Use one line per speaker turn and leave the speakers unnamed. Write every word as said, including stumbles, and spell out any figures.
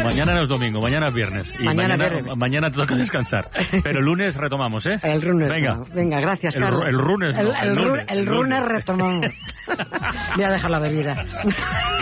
mañana no es domingo, mañana es viernes. Y
mañana,
mañana,
viernes.
mañana te toca descansar. Pero el lunes retomamos, ¿eh?
El lunes.
Venga.
Venga, gracias,
el,
Carlos.
El lunes.
El,
No,
el,
el
lunes,
lunes,
el
el
lunes
lunes.
retomamos. Voy a dejar la bebida.